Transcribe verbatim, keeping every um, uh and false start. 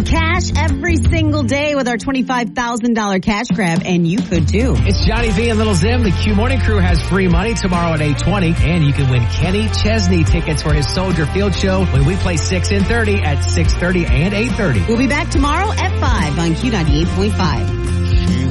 win cash every single day with our twenty-five thousand dollars cash grab, and you could too. It's Johnny V and Little Zim. The Q Morning Crew has free money tomorrow at eight twenty, and you can win Kenny Chesney tickets for his Soldier Field show when we play six and thirty at six thirty and eight thirty. We'll be back tomorrow at five on Q ninety-eight point five.